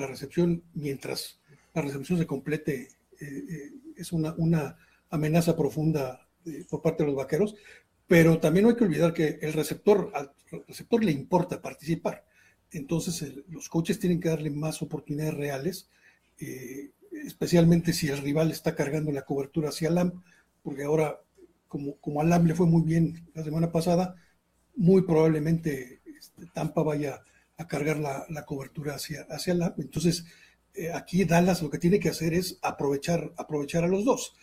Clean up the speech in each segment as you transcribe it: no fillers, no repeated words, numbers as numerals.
la recepción, mientras la recepción se complete, es una amenaza profunda por parte de los Vaqueros, pero también no hay que olvidar que al receptor le importa participar. Entonces los coaches tienen que darle más oportunidades reales, especialmente si el rival está cargando la cobertura hacia Lamb, porque ahora, como a Lamb le fue muy bien la semana pasada, muy probablemente Tampa vaya a cargar la cobertura hacia Lamb. Entonces, aquí Dallas lo que tiene que hacer es aprovechar a los dos,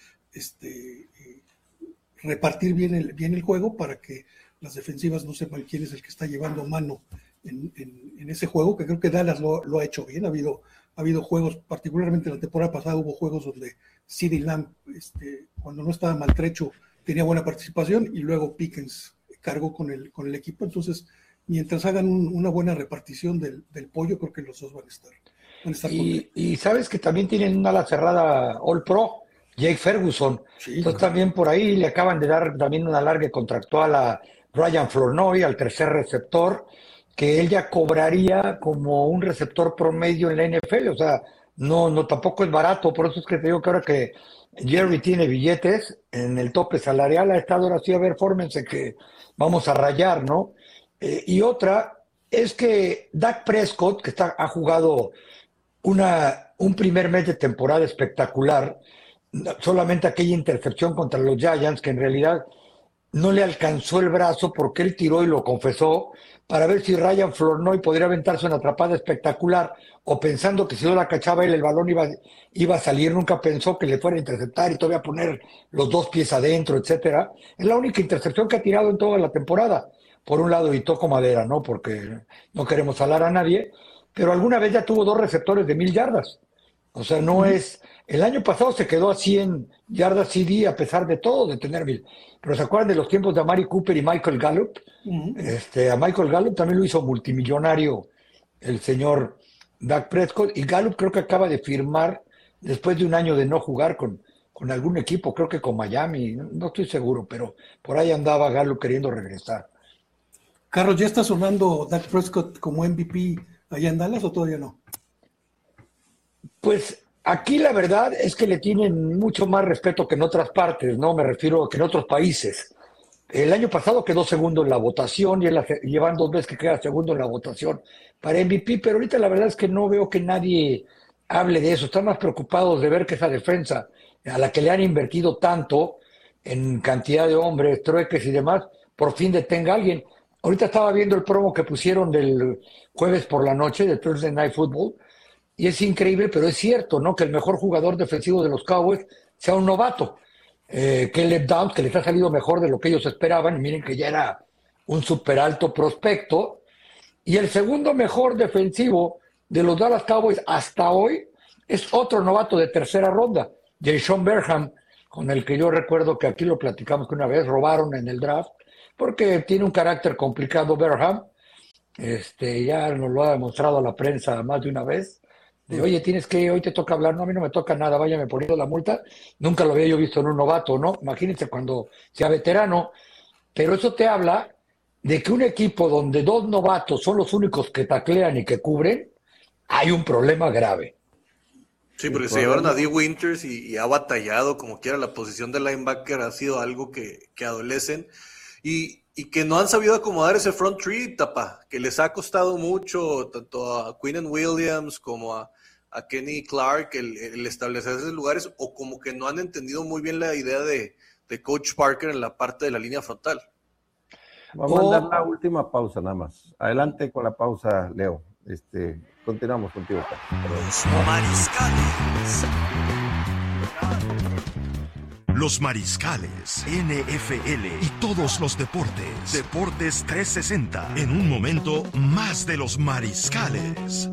repartir bien el juego para que las defensivas no sepan quién es el que está llevando mano en ese juego, que creo que Dallas lo ha hecho bien. Ha habido juegos, particularmente la temporada pasada, hubo juegos donde CeeDee Lamb, cuando no estaba maltrecho, tenía buena participación, y luego Pickens cargó con el equipo. Entonces, mientras hagan una buena repartición del pollo, creo que los dos van a estar y sabes que también tienen una ala cerrada All Pro, Jake Ferguson. Sí, entonces claro. también por ahí le acaban de dar también una larga contractual a Ryan Flournoy, al tercer receptor, que él ya cobraría como un receptor promedio en la NFL. O sea, no tampoco es barato. Por eso es que te digo que ahora que Jerry tiene billetes en el tope salarial, ha estado ahora sí, a ver, fórmense que vamos a rayar, ¿no? Y otra es que Dak Prescott, que ha jugado un primer mes de temporada espectacular, solamente aquella intercepción contra los Giants, que en realidad no le alcanzó el brazo porque él tiró y lo confesó, para ver si Ryan Flournoy podría aventarse una atrapada espectacular, o pensando que si no la cachaba él, el balón iba a salir. Nunca pensó que le fuera a interceptar y todavía poner los dos pies adentro, etcétera. Es la única intercepción que ha tirado en toda la temporada. Por un lado, y toco madera, ¿no? Porque no queremos hablar a nadie, pero alguna vez ya tuvo 2 receptores de 1,000 yardas. O sea, no es... El año pasado se quedó a 100 yardas CD a pesar de todo, de tener 1,000. Pero ¿se acuerdan de los tiempos de Amari Cooper y Michael Gallup? A Michael Gallup también lo hizo multimillonario el señor Dak Prescott. Y Gallup creo que acaba de firmar, después de un año de no jugar con algún equipo, creo que con Miami, no estoy seguro, pero por ahí andaba Gallup queriendo regresar. Carlos, ¿ya está sonando Dak Prescott como MVP allá en Dallas o todavía no? Pues aquí la verdad es que le tienen mucho más respeto que en otras partes, ¿no? Me refiero que en otros países. El año pasado quedó segundo en la votación, y llevan 2 veces que queda segundo en la votación para MVP, pero ahorita la verdad es que no veo que nadie hable de eso. Están más preocupados de ver que esa defensa, a la que le han invertido tanto en cantidad de hombres, trueques y demás, por fin detenga a alguien. Ahorita estaba viendo el promo que pusieron del jueves por la noche, de Thursday Night Football, y es increíble, pero es cierto, ¿no? Que el mejor jugador defensivo de los Cowboys sea un novato. Caleb Downs, que les ha salido mejor de lo que ellos esperaban, y miren que ya era un super alto prospecto. Y el segundo mejor defensivo de los Dallas Cowboys hasta hoy es otro novato de tercera ronda, Jason Berham, con el que yo recuerdo que aquí lo platicamos que una vez robaron en el draft, porque tiene un carácter complicado Berham. Ya nos lo ha demostrado a la prensa más de una vez. Oye, hoy te toca hablar. No, a mí no me toca nada, váyame poniendo la multa. Nunca lo había yo visto en un novato, ¿no? Imagínense cuando sea veterano. Pero eso te habla de que un equipo donde 2 novatos son los únicos que taclean y que cubren, hay un problema grave. Sí, porque se llevaron a Dee Winters y ha batallado como quiera. La posición de linebacker ha sido algo que adolecen y que no han sabido acomodar ese front three, Tapa, que les ha costado mucho, tanto a Quinnen Williams como a Kenny Clark, el establecer esos lugares, o como que no han entendido muy bien la idea de Coach Parker en la parte de la línea frontal. Vamos a dar la última pausa nada más. Adelante con la pausa, Leo. Continuamos contigo. Los Mariscales. Los Mariscales, NFL y todos los deportes. Deportes 360. En un momento, más de los Mariscales.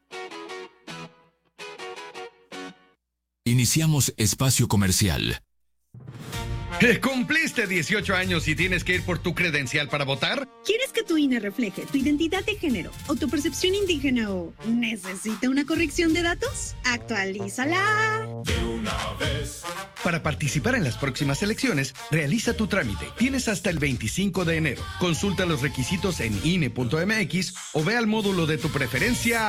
Iniciamos espacio comercial. ¿Cumpliste 18 años y tienes que ir por tu credencial para votar? ¿Quieres que tu INE refleje tu identidad de género o tu percepción indígena o necesita una corrección de datos? ¡Actualízala! De una vez. Para participar en las próximas elecciones, realiza tu trámite. Tienes hasta el 25 de enero. Consulta los requisitos en INE.mx o ve al módulo de tu preferencia